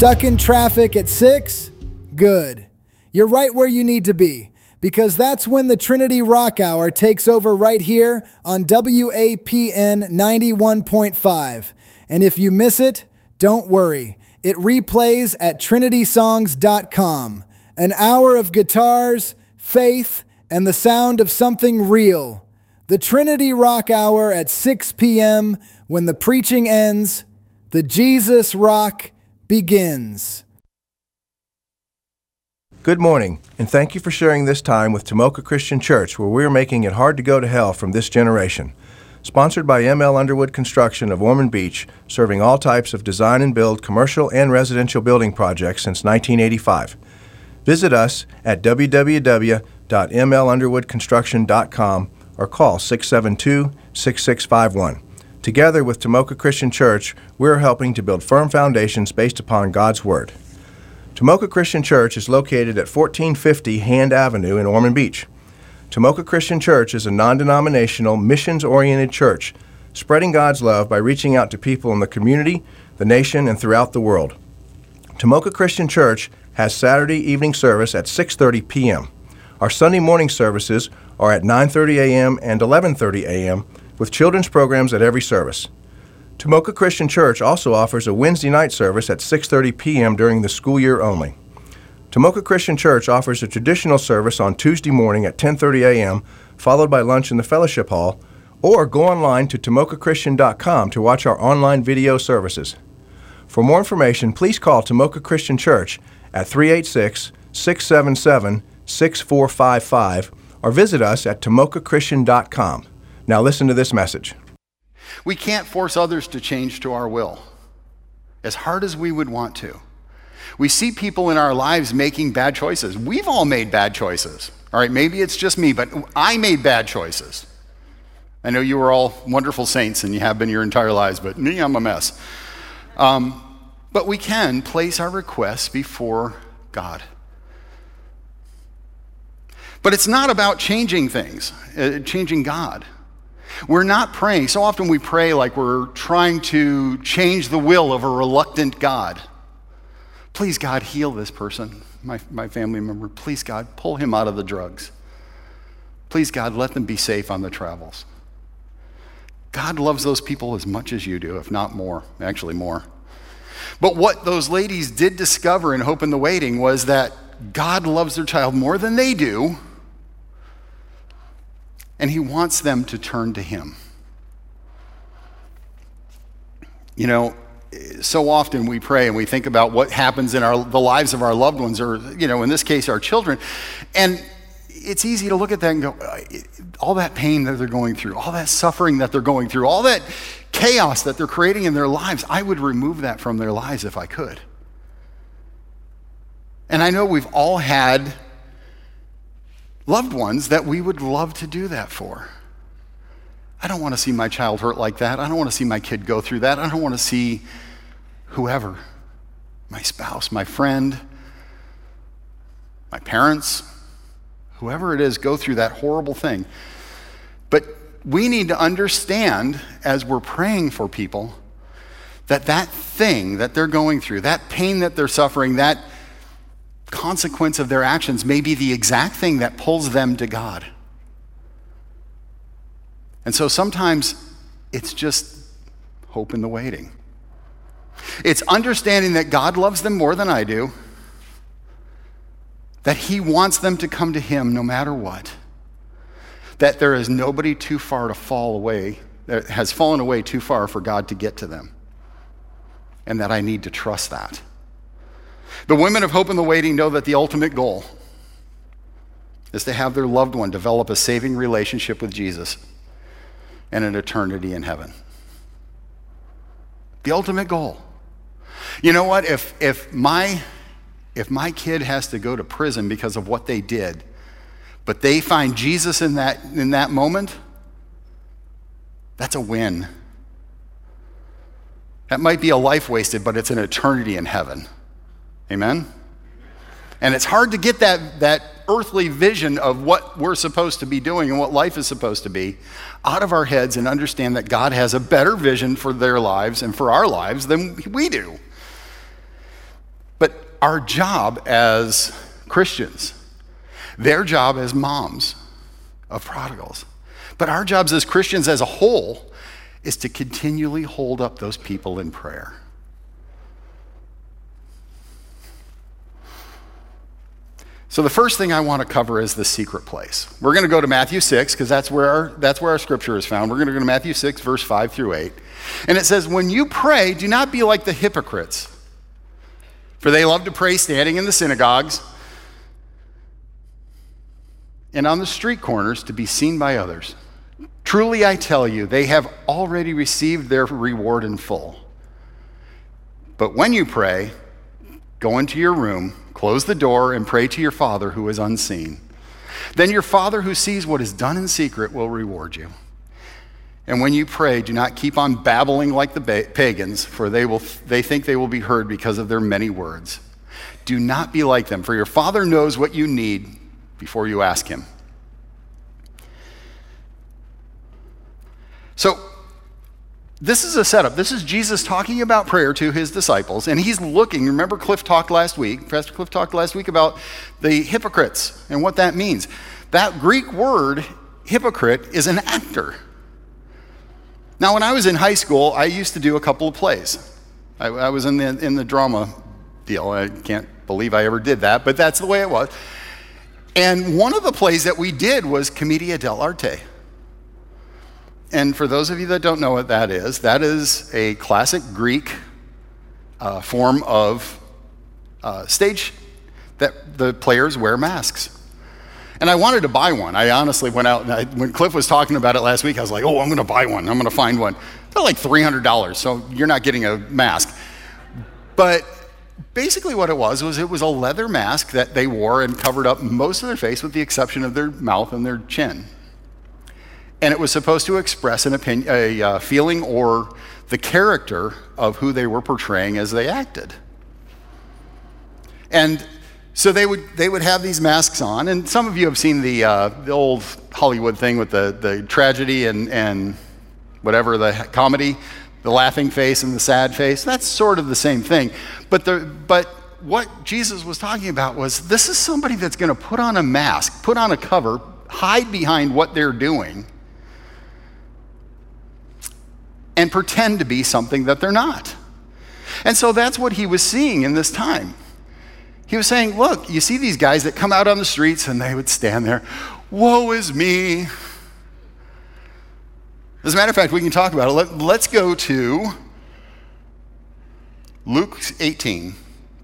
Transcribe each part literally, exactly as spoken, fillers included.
Stuck in traffic at six? Good. You're right where you need to be, because that's when the Trinity Rock Hour takes over right here on W A P N ninety-one point five. And if you miss it, don't worry. It replays at trinity songs dot com. An hour of guitars, faith, and the sound of something real. The Trinity Rock Hour at six p.m. When the preaching ends, the Jesus Rock begins. Good morning, and thank you for sharing this time with Tomoka Christian Church, where we're making it hard to go to hell from this generation. Sponsored by M L Underwood Construction of Ormond Beach, serving all types of design and build commercial and residential building projects since nineteen eighty-five. Visit us at w w w dot m l underwood construction dot com or call six seven two, six six five one. Together with Tomoka Christian Church, we're helping to build firm foundations based upon God's Word. Tomoka Christian Church is located at fourteen fifty Hand Avenue in Ormond Beach. Tomoka Christian Church is a non-denominational, missions-oriented church, spreading God's love by reaching out to people in the community, the nation, and throughout the world. Tomoka Christian Church has Saturday evening service at six thirty p.m. Our Sunday morning services are at nine thirty a.m. and eleven thirty a.m., with children's programs at every service. Tomoka Christian Church also offers a Wednesday night service at six thirty p.m. during the school year only. Tomoka Christian Church offers a traditional service on Tuesday morning at ten thirty a.m., followed by lunch in the fellowship hall, or go online to tomoka christian dot com to watch our online video services. For more information, please call Tomoka Christian Church at three eight six, six seven seven, six four five five or visit us at tomoka christian dot com. Now listen to this message. We can't force others to change to our will, as hard as we would want to. We see people in our lives making bad choices. We've all made bad choices. All right, maybe it's just me, but I made bad choices. I know you are all wonderful saints and you have been your entire lives, but me, I'm a mess. Um, but we can place our requests before God. But it's not about changing things, uh, changing God. We're not praying. So often we pray like we're trying to change the will of a reluctant God. Please, God, heal this person, my, my family member. Please, God, pull him out of the drugs. Please, God, let them be safe on the travels. God loves those people as much as you do, if not more, actually more. But what those ladies did discover in Hope in the Waiting was that God loves their child more than they do, and he wants them to turn to him. You know, so often we pray and we think about what happens in our the lives of our loved ones, or, you know, in this case, our children. And it's easy to look at that and go, all that pain that they're going through, all that suffering that they're going through, all that chaos that they're creating in their lives, I would remove that from their lives if I could. And I know we've all had loved ones that we would love to do that for. I don't want to see my child hurt like that. I don't want to see my kid go through that. I don't want to see whoever, my spouse, my friend, my parents, whoever it is, go through that horrible thing. But we need to understand, as we're praying for people, that that thing that they're going through, that pain that they're suffering, that consequence of their actions may be the exact thing that pulls them to God. And so sometimes it's just hope in the waiting. It's understanding that God loves them more than I do, that he wants them to come to him no matter what, that there is nobody too far to fall away, that has fallen away too far for God to get to them, and that I need to trust that. The women of Hope in the Waiting know that the ultimate goal is to have their loved one develop a saving relationship with Jesus and an eternity in heaven. The ultimate goal. You know what? If if my if my kid has to go to prison because of what they did, but they find Jesus in that in that moment, that's a win. That might be a life wasted, but it's an eternity in heaven. Amen? And it's hard to get that, that earthly vision of what we're supposed to be doing and what life is supposed to be out of our heads and understand that God has a better vision for their lives and for our lives than we do. But our job as Christians, their job as moms of prodigals, but our jobs as Christians as a whole is to continually hold up those people in prayer. So the first thing I want to cover is the secret place. We're going to go to Matthew six, because that's where our, that's where our scripture is found. We're going to go to Matthew six, verse five through eight. And it says, when you pray, do not be like the hypocrites, for they love to pray standing in the synagogues and on the street corners to be seen by others. Truly I tell you, they have already received their reward in full. But when you pray, go into your room, close the door, and pray to your Father who is unseen. Then your Father who sees what is done in secret will reward you. And when you pray, do not keep on babbling like the ba- pagans, for they will they think they will be heard because of their many words. Do not be like them, for your Father knows what you need before you ask him. So, this is a setup. This is Jesus talking about prayer to his disciples, and he's looking. Remember, Cliff talked last week, Pastor Cliff talked last week about the hypocrites and what that means. That Greek word, hypocrite, is an actor. Now, when I was in high school, I used to do a couple of plays. I, I was in the, in the drama deal. I can't believe I ever did that, but that's the way it was. And one of the plays that we did was Commedia dell'arte. And for those of you that don't know what that is, that is a classic Greek uh, form of uh, stage that the players wear masks. And I wanted to buy one. I honestly went out, and I, when Cliff was talking about it last week, I was like, oh, I'm going to buy one. I'm going to find one. They're like three hundred dollars, so you're not getting a mask. But basically what it was, was it was a leather mask that they wore and covered up most of their face with the exception of their mouth and their chin. And it was supposed to express an opinion, a uh, feeling or the character of who they were portraying as they acted. And so they would they would have these masks on, and some of you have seen the uh, the old Hollywood thing with the, the tragedy and, and whatever, the comedy, the laughing face and the sad face. That's sort of the same thing. But the but what Jesus was talking about was, this is somebody that's going to put on a mask, put on a cover, hide behind what they're doing, and pretend to be something that they're not. And so that's what he was seeing in this time. He was saying, look, you see these guys that come out on the streets and they would stand there, woe is me. As a matter of fact, we can talk about it. Let, let's go to Luke eighteen.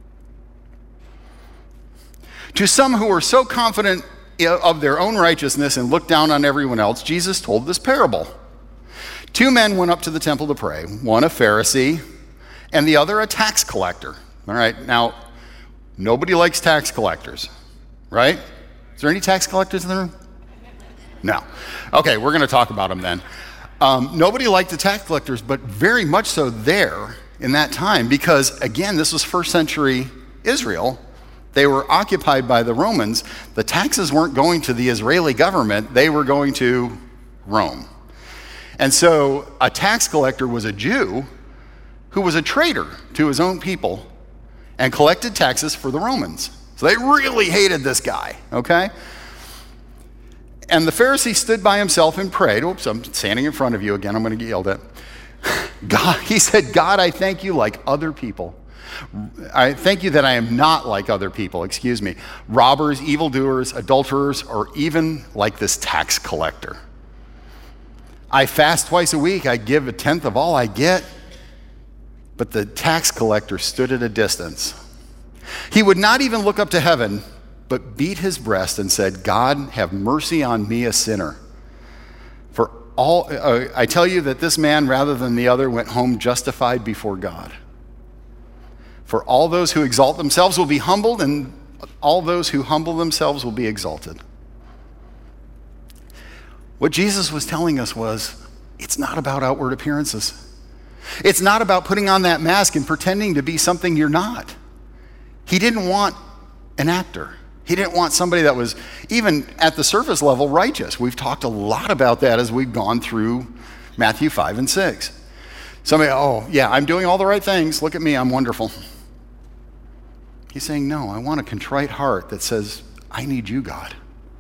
To some who were so confident of their own righteousness and looked down on everyone else, Jesus told this parable. Two men went up to the temple to pray, one a Pharisee and the other a tax collector. All right, now, nobody likes tax collectors, right? Is there any tax collectors in the room? No. Okay, we're going to talk about them then. Um, nobody liked the tax collectors, but very much so there in that time, because again, this was first century Israel. They were occupied by the Romans. The taxes weren't going to the Israeli government, they were going to Rome. And so a tax collector was a Jew who was a traitor to his own people and collected taxes for the Romans. So they really hated this guy, okay? And the Pharisee stood by himself and prayed. Oops, I'm standing in front of you again. I'm going to get yelled at. God, he said, God, I thank you like other people. I thank you that I am not like other people, excuse me, robbers, evildoers, adulterers, or even like this tax collector. I fast twice a week. I give a tenth of all I get. But the tax collector stood at a distance. He would not even look up to heaven, but beat his breast and said, God, have mercy on me, a sinner. For all, uh, I tell you that this man, rather than the other, went home justified before God. For all those who exalt themselves will be humbled, and all those who humble themselves will be exalted. What Jesus was telling us was, it's not about outward appearances. It's not about putting on that mask and pretending to be something you're not. He didn't want an actor. He didn't want somebody that was, even at the surface level, righteous. We've talked a lot about that as we've gone through Matthew five and six. Somebody, oh, yeah, I'm doing all the right things. Look at me, I'm wonderful. He's saying, no, I want a contrite heart that says, I need you, God.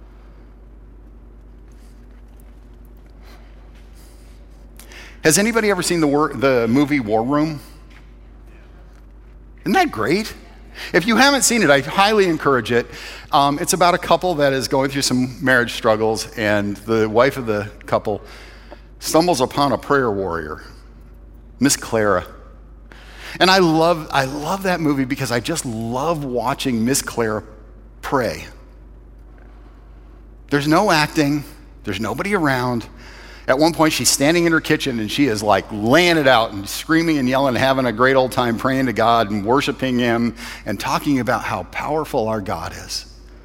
Has anybody ever seen the, war, the movie War Room? Isn't that great? If you haven't seen it, I highly encourage it. Um, it's about a couple that is going through some marriage struggles, and the wife of the couple stumbles upon a prayer warrior, Miss Clara. And I love, I love that movie because I just love watching Miss Clara pray. There's no acting. There's nobody around. At one point, she's standing in her kitchen and she is like laying it out and screaming and yelling, having a great old time praying to God and worshiping Him and talking about how powerful our God is.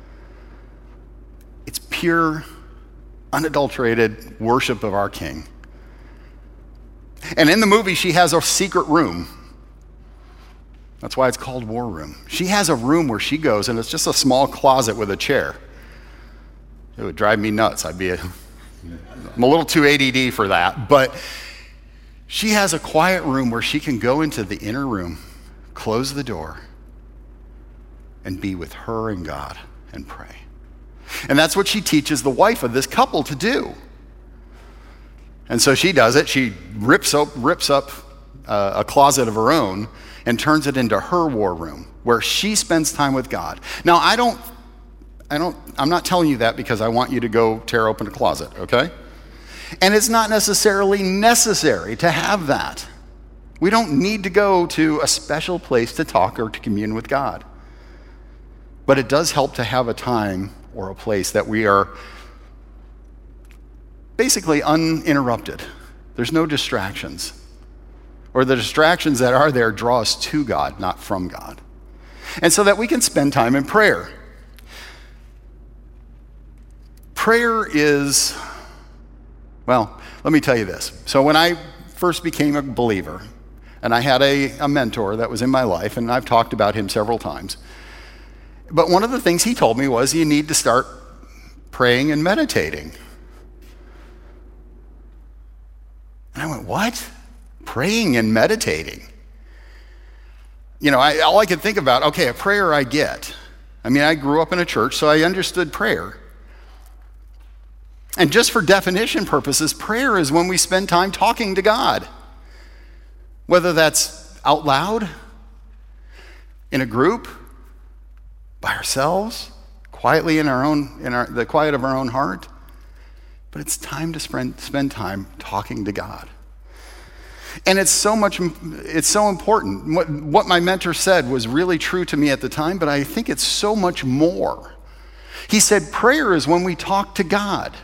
It's pure, unadulterated worship of our King. And in the movie, she has a secret room. That's why it's called War Room. She has a room where she goes, and it's just a small closet with a chair. It would drive me nuts. I'd be a, I'm a little too A D D for that. But she has a quiet room where she can go into the inner room, close the door, and be with her and God and pray. And that's what she teaches the wife of this couple to do. And so she does it. She rips up, rips up uh, a closet of her own and turns it into her war room where she spends time with God. Now, I don't, I don't, I'm not telling you that because I want you to go tear open a closet, okay? And it's not necessarily necessary to have that. We don't need to go to a special place to talk or to commune with God. But it does help to have a time or a place that we are basically uninterrupted. There's no distractions. Or the distractions that are there draw us to God, not from God. And so that we can spend time in prayer. Prayer is, well, let me tell you this. So when I first became a believer, and I had a, a mentor that was in my life, and I've talked about him several times, but one of the things he told me was you need to start praying and meditating. And I went, what? Praying and meditating? You know, I, all I could think about, okay, a prayer I get. I mean, I grew up in a church, so I understood prayer. And just for definition purposes, prayer is when we spend time talking to God. Whether that's out loud, in a group, by ourselves, quietly in our own, in our, the quiet of our own heart. But it's time to spend, spend time talking to God. And it's so much, it's so important. What, what my mentor said was really true to me at the time, but I think it's so much more. He said, prayer is when we talk to God.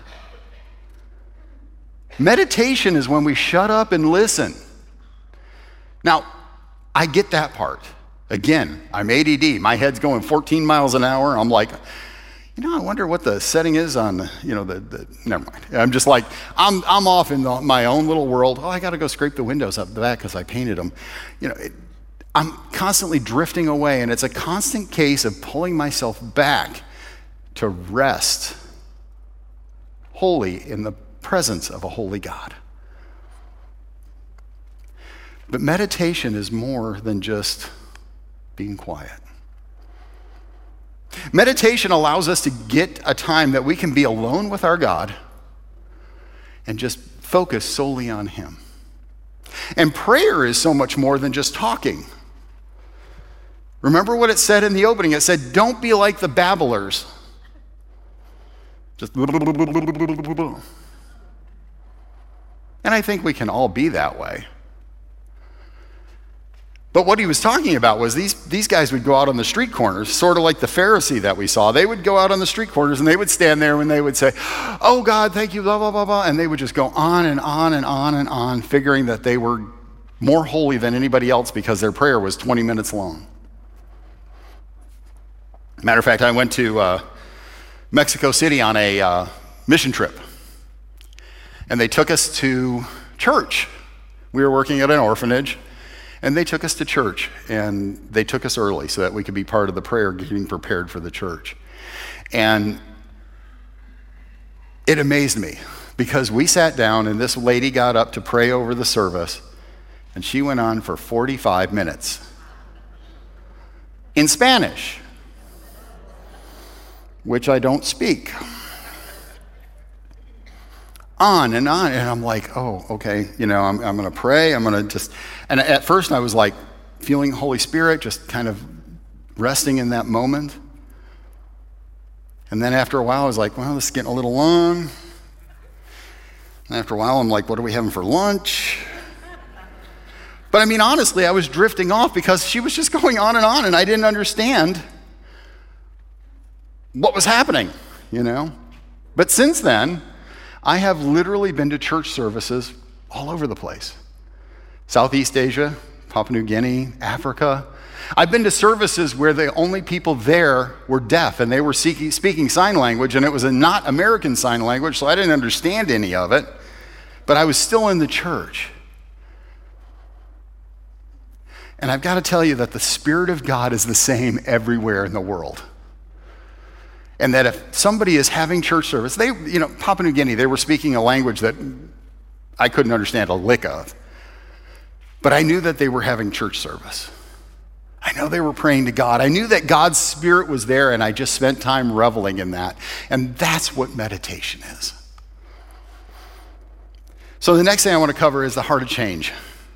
Meditation is when we shut up and listen. Now, I get that part. Again, I'm A D D. My head's going fourteen miles an hour. I'm like, you know, I wonder what the setting is on the, you know, the, the never mind. I'm just like, I'm I'm off in the, my own little world. Oh, I got to go scrape the windows up the back because I painted them. You know, it, I'm constantly drifting away, and it's a constant case of pulling myself back to rest wholly in the presence of a holy God. But meditation is more than just being quiet. Meditation allows us to get a time that we can be alone with our God and just focus solely on Him. And prayer is so much more than just talking. Remember what it said in the opening? It said, don't be like the babblers. Just and I think we can all be that way. But what he was talking about was these, these guys would go out on the street corners, sort of like the Pharisee that we saw. They would go out on the street corners and they would stand there and they would say, oh God, thank you, blah, blah, blah, blah. And they would just go on and on and on and on, figuring that they were more holy than anybody else because their prayer was twenty minutes long. Matter of fact, I went to uh, Mexico City on a uh, mission trip. And they took us to church. We were working at an orphanage. And they took us to church, and they took us early so that we could be part of the prayer, getting prepared for the church. And it amazed me because we sat down, and this lady got up to pray over the service, and she went on for forty-five minutes in Spanish, which I don't speak. On and on, and I'm like, oh, okay, you know, I'm, I'm gonna pray, I'm gonna just, and at first I was like feeling Holy Spirit, just kind of resting in that moment. And then after a while I was like, well, this is getting a little long. And after a while I'm like, what are we having for lunch? But I mean, honestly, I was drifting off because she was just going on and on, and I didn't understand what was happening, you know? But since then, I have literally been to church services all over the place. Southeast Asia, Papua New Guinea, Africa. I've been to services where the only people there were deaf, and they were speaking sign language, and it was a not American sign language, so I didn't understand any of it, but I was still in the church. And I've got to tell you that the Spirit of God is the same everywhere in the world. And that if somebody is having church service, they, you know, Papua New Guinea, they were speaking a language that I couldn't understand a lick of. But I knew that they were having church service. I know they were praying to God. I knew that God's Spirit was there, and I just spent time reveling in that. And that's what meditation is. So the next thing I want to cover is the heart of change.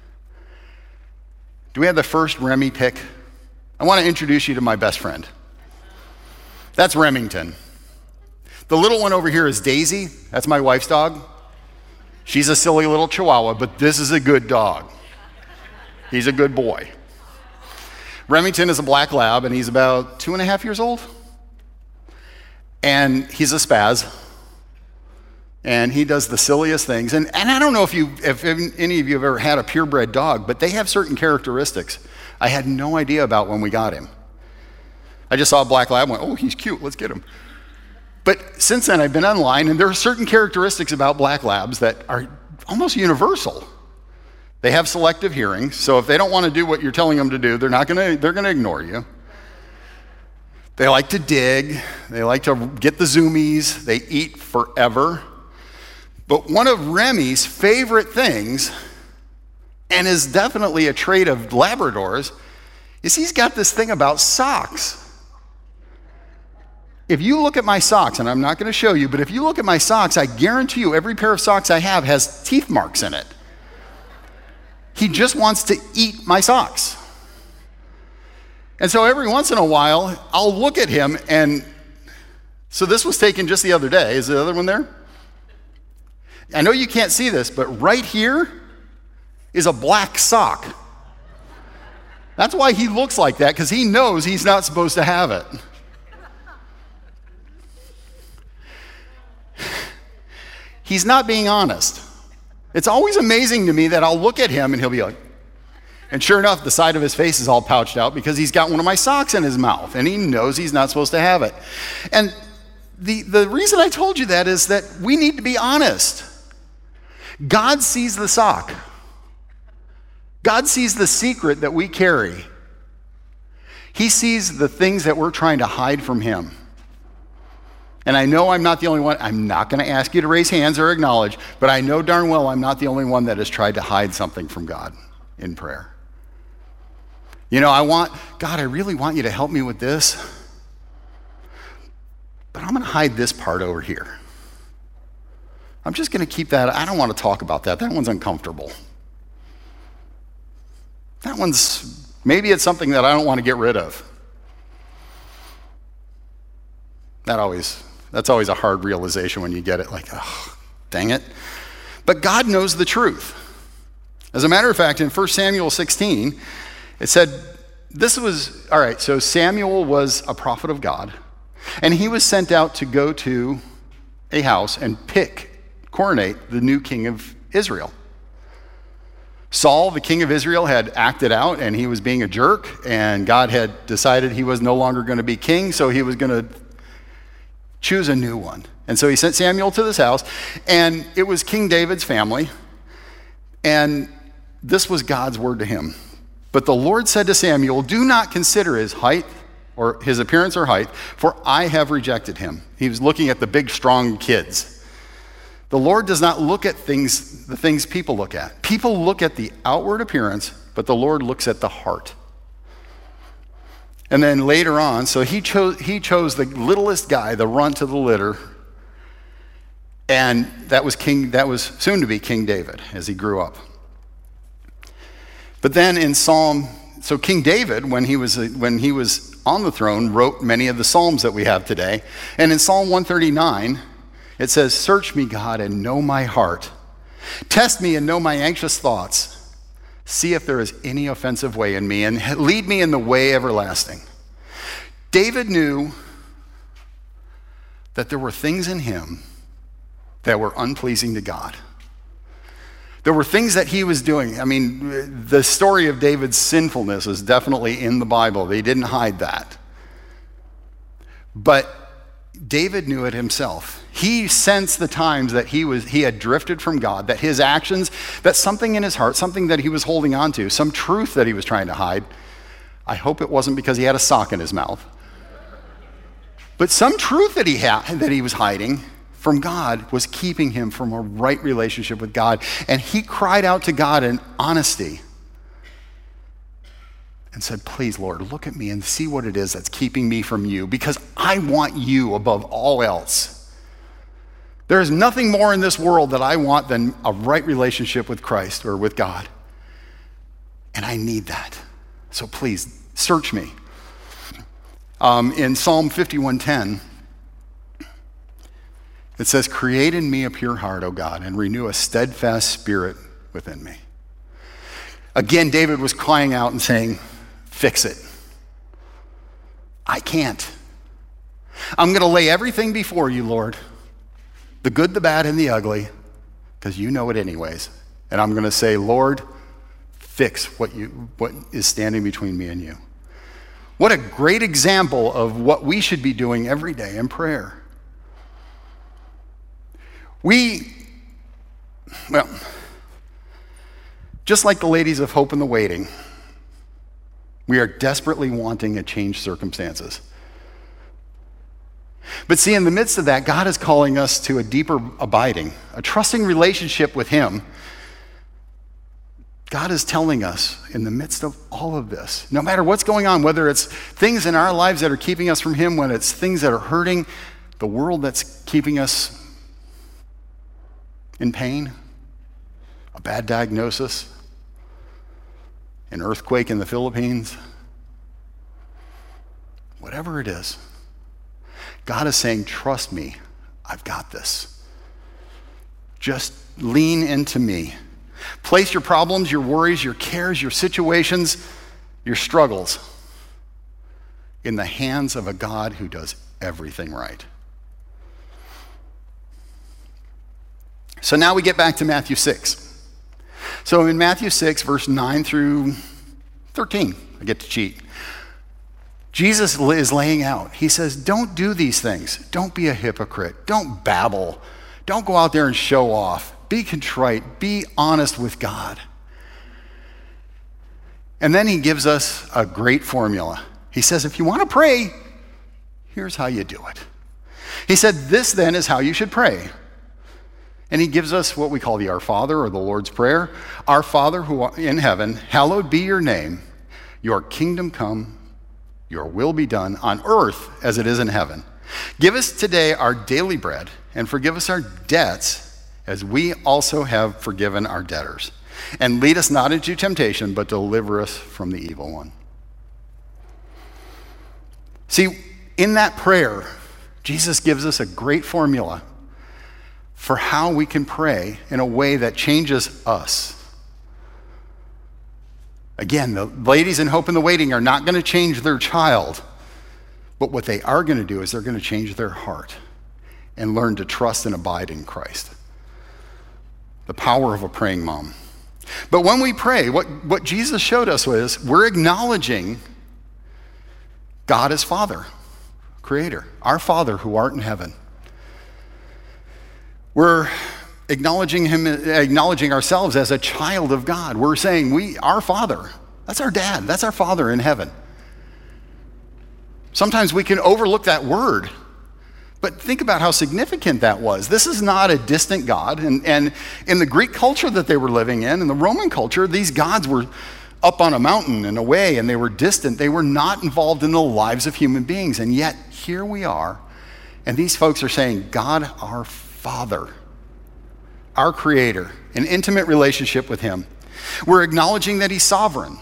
Do we have the first Remy pick? I want to introduce you to my best friend. That's Remington. The little one over here is Daisy. That's my wife's dog. She's a silly little chihuahua, but this is a good dog. He's a good boy. Remington is a black lab, and he's about two and a half years old. And he's a spaz. And he does the silliest things. And, and I don't know if you, if any of you have ever had a purebred dog, but they have certain characteristics I had no idea about when we got him. I just saw a black lab and went, oh, he's cute, let's get him. But since then, I've been online, and there are certain characteristics about black labs that are almost universal. They have selective hearing, so if they don't want to do what you're telling them to do, they're not gonna, they're gonna ignore you. They like to dig, they like to get the zoomies, they eat forever. But one of Remy's favorite things, and is definitely a trait of Labradors, is he's got this thing about socks. If you look at my socks, and I'm not going to show you, but if you look at my socks, I guarantee you every pair of socks I have has teeth marks in it. He just wants to eat my socks. And so every once in a while, I'll look at him, and so this was taken just the other day. Is the other one there? I know you can't see this, but right here is a black sock. That's why he looks like that, because he knows he's not supposed to have it. He's not being honest. It's always amazing to me that I'll look at him and he'll be like, and sure enough, the side of his face is all pouched out because he's got one of my socks in his mouth, and he knows he's not supposed to have it. And the, the reason I told you that is that we need to be honest. God sees the sock. God sees the secret that we carry. He sees the things that we're trying to hide from him. And I know I'm not the only one. I'm not going to ask you to raise hands or acknowledge, but I know darn well I'm not the only one that has tried to hide something from God in prayer. You know, I want, God, I really want you to help me with this, but I'm going to hide this part over here. I'm just going to keep that. I don't want to talk about that. That one's uncomfortable. That one's, maybe it's something that I don't want to get rid of. That always, that's always a hard realization when you get it, like, oh, dang it. But God knows the truth. As a matter of fact, in First Samuel sixteen, it said, this was, all right, so Samuel was a prophet of God, and he was sent out to go to a house and pick, coronate the new king of Israel. Saul, the king of Israel, had acted out, and he was being a jerk, and God had decided he was no longer going to be king, so he was going to choose a new one. And so he sent Samuel to this house, and it was King David's family, and this was God's word to him. But the Lord said to Samuel, do not consider his height or his appearance or height, for I have rejected him. He was looking at the big, strong kids. The Lord does not look at things, the things people look at. People look at the outward appearance, but the Lord looks at the heart. And then later on, so he chose, he chose the littlest guy, the runt of the litter, and that was King, that was soon to be King David as he grew up. But then in Psalm, so King David, when he was when he was on the throne, wrote many of the Psalms that we have today. And in Psalm one thirty-nine, it says, "Search me, God, and know my heart. Test me and know my anxious thoughts. See if there is any offensive way in me, and lead me in the way everlasting." David knew that there were things in him that were unpleasing to God. There were things that he was doing. I mean, the story of David's sinfulness is definitely in the Bible. They didn't hide that. But David knew it himself. He sensed the times that he was he had drifted from God, that his actions, that something in his heart, something that he was holding on to, some truth that he was trying to hide. I hope it wasn't because he had a sock in his mouth. But some truth that he had, that he was hiding from God, was keeping him from a right relationship with God. And he cried out to God in honesty and said, "Please, Lord, look at me and see what it is that's keeping me from you, because I want you above all else. There is nothing more in this world that I want than a right relationship with Christ or with God. And I need that. So please, search me." Um, in Psalm fifty-one ten, it says, "Create in me a pure heart, O God, and renew a steadfast spirit within me." Again, David was crying out and saying, "Fix it. I can't. I'm going to lay everything before you, Lord, the good, the bad, and the ugly, because you know it anyways. And I'm going to say, Lord, fix what you what is standing between me and you." What a great example of what we should be doing every day in prayer. We, well, just like the ladies of Hope in the Waiting, we are desperately wanting a changed circumstances. But see, in the midst of that, God is calling us to a deeper abiding, a trusting relationship with him. God is telling us in the midst of all of this, no matter what's going on, whether it's things in our lives that are keeping us from him, when it's things that are hurting the world that's keeping us in pain, a bad diagnosis, an earthquake in the Philippines, whatever it is, God is saying, trust me, I've got this. Just lean into me. Place your problems, your worries, your cares, your situations, your struggles in the hands of a God who does everything right. So now we get back to Matthew six. So in Matthew six, verse nine through thirteen, I get to cheat. Jesus is laying out. He says, don't do these things. Don't be a hypocrite. Don't babble. Don't go out there and show off. Be contrite. Be honest with God. And then he gives us a great formula. He says, if you want to pray, here's how you do it. He said, this then is how you should pray. And he gives us what we call the Our Father, or the Lord's Prayer. Our Father who art in heaven, hallowed be your name. Your kingdom come, your will be done on earth as it is in heaven. Give us today our daily bread, and forgive us our debts as we also have forgiven our debtors. And lead us not into temptation, but deliver us from the evil one. See, in that prayer, Jesus gives us a great formula for how we can pray in a way that changes us. Again, the ladies in Hope in the Waiting are not going to change their child, but what they are going to do is they're going to change their heart and learn to trust and abide in Christ. The power of a praying mom. But when we pray, what, what Jesus showed us was we're acknowledging God as Father, Creator, our Father who art in heaven. We're acknowledging him, acknowledging ourselves as a child of God. We're saying we, our Father, that's our dad, that's our Father in heaven. Sometimes we can overlook that word, but think about how significant that was. This is not a distant God, and, and in the Greek culture that they were living in, in the Roman culture, these gods were up on a mountain and away, and they were distant. They were not involved in the lives of human beings. And yet, here we are, and these folks are saying, God, our Father, our Creator, an intimate relationship with Him. We're acknowledging that He's sovereign.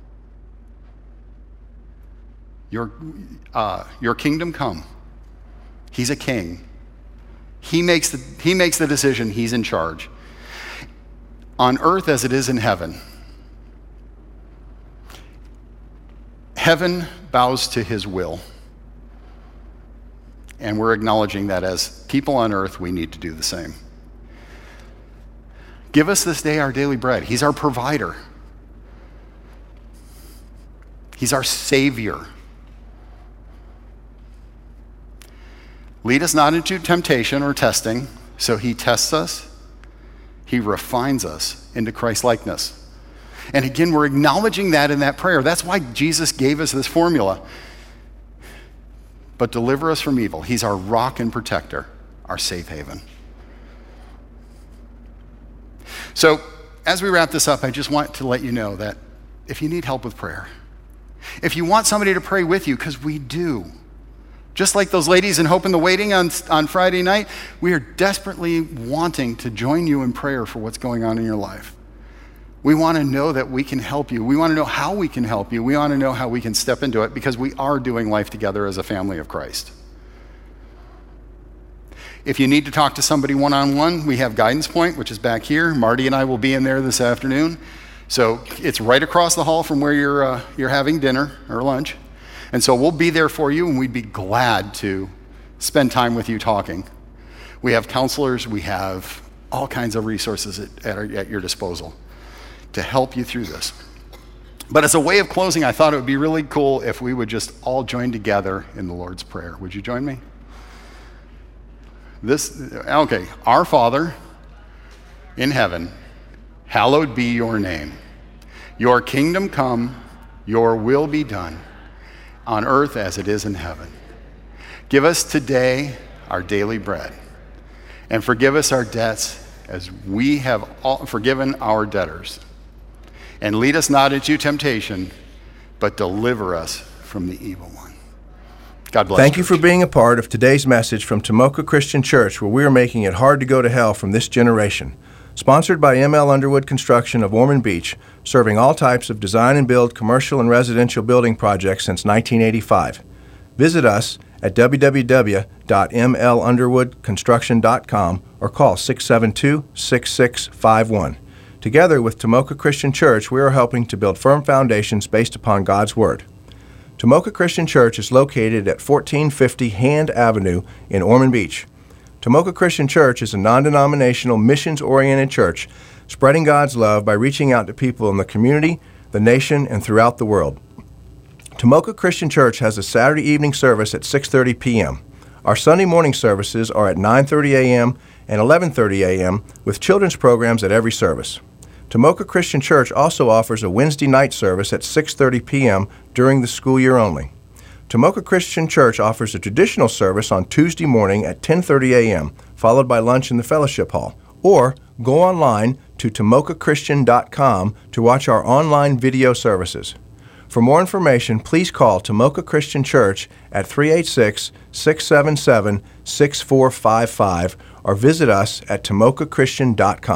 Your, uh, your kingdom come. He's a king. He makes the, he makes the decision. He's in charge. On earth as it is in heaven. Heaven bows to His will. And we're acknowledging that as people on earth, we need to do the same. Give us this day our daily bread. He's our provider. He's our Savior. Lead us not into temptation or testing, so He tests us. He refines us into Christ-likeness. And again, we're acknowledging that in that prayer. That's why Jesus gave us this formula. But deliver us from evil. He's our rock and protector, our safe haven. So, as we wrap this up, I just want to let you know that if you need help with prayer, if you want somebody to pray with you, because we do, just like those ladies in Hope in the Waiting on, on Friday night, we are desperately wanting to join you in prayer for what's going on in your life. We want to know that we can help you. We want to know how we can help you. We want to know how we can step into it, because we are doing life together as a family of Christ. If you need to talk to somebody one-on-one, we have Guidance Point, which is back here. Marty and I will be in there this afternoon. So it's right across the hall from where you're, uh, you're having dinner or lunch. And so we'll be there for you, and we'd be glad to spend time with you talking. We have counselors. We have all kinds of resources at, at, our, at your disposal to help you through this. But as a way of closing, I thought it would be really cool if we would just all join together in the Lord's Prayer. Would you join me? This, okay. Our Father in heaven, hallowed be your name. Your kingdom come, your will be done, on earth as it is in heaven. Give us today our daily bread, and forgive us our debts as we have all forgiven our debtors. And lead us not into temptation, but deliver us from the evil one. God bless you. Thank you for being a part of today's message from Tomoka Christian Church, where we are making it hard to go to hell from this generation. Sponsored by M L Underwood Construction of Ormond Beach, serving all types of design and build commercial and residential building projects since nineteen eighty-five. Visit us at w w w dot m l underwood construction dot com or call six seven two, six six five one. Together with Tomoka Christian Church, we are helping to build firm foundations based upon God's Word. Tomoka Christian Church is located at fourteen fifty Hand Avenue in Ormond Beach. Tomoka Christian Church is a non-denominational, missions-oriented church spreading God's love by reaching out to people in the community, the nation, and throughout the world. Tomoka Christian Church has a Saturday evening service at six thirty p m Our Sunday morning services are at nine thirty a m and eleven thirty a m with children's programs at every service. Tomoka Christian Church also offers a Wednesday night service at six thirty p m during the school year only. Tomoka Christian Church offers a traditional service on Tuesday morning at ten thirty a m, followed by lunch in the fellowship hall. Or go online to tomoka christian dot com to watch our online video services. For more information, please call Tomoka Christian Church at three eight six, six seven seven, six four five five or visit us at tomoka christian dot com.